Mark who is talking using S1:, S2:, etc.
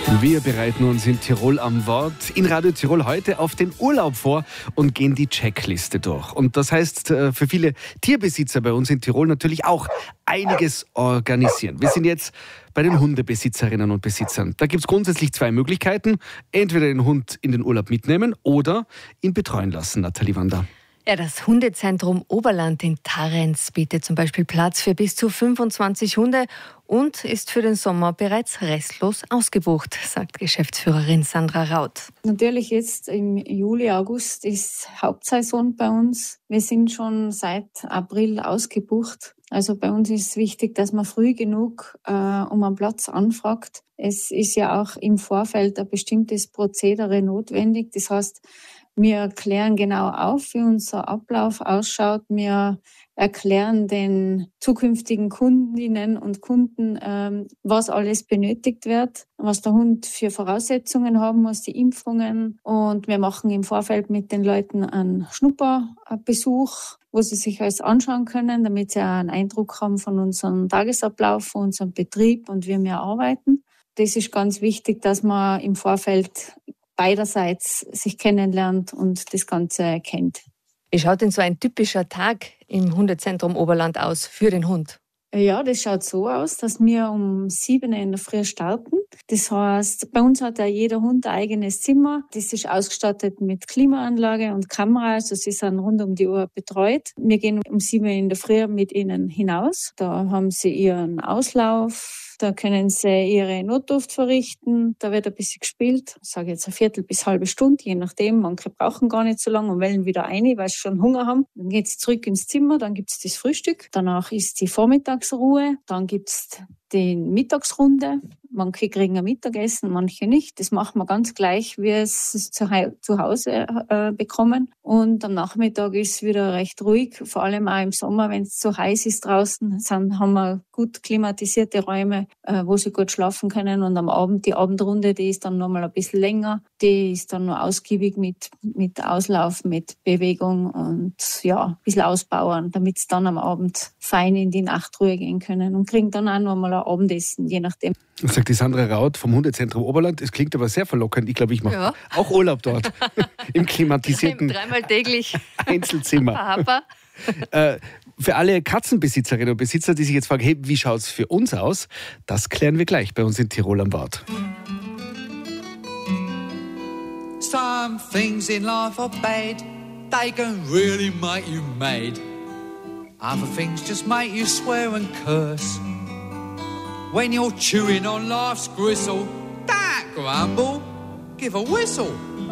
S1: Wir bereiten uns in Tirol am Wort in Radio Tirol heute auf den Urlaub vor und gehen die Checkliste durch. Und das heißt für viele Tierbesitzer bei uns in Tirol natürlich auch einiges organisieren. Wir sind jetzt bei den Hundebesitzerinnen und Besitzern. Da gibt es grundsätzlich zwei Möglichkeiten. Entweder den Hund in den Urlaub mitnehmen oder ihn betreuen lassen, Nathalie Wander.
S2: Ja, das Hundezentrum Oberland in Tarrenz bietet zum Beispiel Platz für bis zu 25 Hunde und ist für den Sommer bereits restlos ausgebucht, sagt Geschäftsführerin Sandra Raut.
S3: Natürlich jetzt im Juli, August ist Hauptsaison bei uns. Wir sind schon seit April ausgebucht. Also bei uns ist es wichtig, dass man früh genug um einen Platz anfragt. Es ist ja auch im Vorfeld ein bestimmtes Prozedere notwendig. Das heißt, wir klären genau auf, wie unser Ablauf ausschaut. Wir erklären den zukünftigen Kundinnen und Kunden, was alles benötigt wird, was der Hund für Voraussetzungen haben muss, die Impfungen. Und wir machen im Vorfeld mit den Leuten einen Schnupperbesuch, wo sie sich alles anschauen können, damit sie auch einen Eindruck haben von unserem Tagesablauf, von unserem Betrieb und wie wir arbeiten. Das ist ganz wichtig, dass man im Vorfeld beiderseits sich kennenlernt und das Ganze kennt.
S2: Wie schaut denn so ein typischer Tag im Hundezentrum Oberland aus für den Hund?
S3: Ja, das schaut so aus, dass wir um 7 Uhr in der Früh starten. Das heißt, bei uns hat ja jeder Hund ein eigenes Zimmer. Das ist ausgestattet mit Klimaanlage und Kamera, also sie sind rund um die Uhr betreut. Wir gehen um 7 Uhr in der Früh mit ihnen hinaus. Da haben sie ihren Auslauf. Da können sie ihre Notdurft verrichten. Da wird ein bisschen gespielt. Ich sage jetzt eine Viertel bis halbe Stunde, je nachdem. Manche brauchen gar nicht so lange und wählen wieder ein, weil sie schon Hunger haben. Dann geht sie zurück ins Zimmer, dann gibt's das Frühstück. Danach ist die Vormittagsruhe. Dann gibt's die Mittagsrunde. Manche kriegen ein Mittagessen, manche nicht. Das machen wir ganz gleich, wie es zu Hause bekommen. Und am Nachmittag ist es wieder recht ruhig, vor allem auch im Sommer, wenn es so heiß ist draußen, haben wir gut klimatisierte Räume, wo sie gut schlafen können. Und am Abend, die Abendrunde, die ist dann nochmal ein bisschen länger. Die ist dann nur ausgiebig mit Auslauf, mit Bewegung und ja, ein bisschen ausbauen, damit sie dann am Abend fein in die Nachtruhe gehen können und kriegen dann auch nochmal ein Abendessen, je nachdem.
S1: Sagt die Sandra Raut vom Hundezentrum Oberland. Es klingt aber sehr verlockend. Ich glaube, ich mache auch Urlaub dort. Im klimatisierten
S2: dreimal täglich
S1: Einzelzimmer. Für alle Katzenbesitzerinnen und Besitzer, die sich jetzt fragen, hey, wie schaut es für uns aus? Das klären wir gleich bei uns in Tirol am Wort.
S4: Some things in life are bad. They can really make you mad. Other things just make you swear and curse. When you're chewing on life's gristle, don't grumble, give a whistle.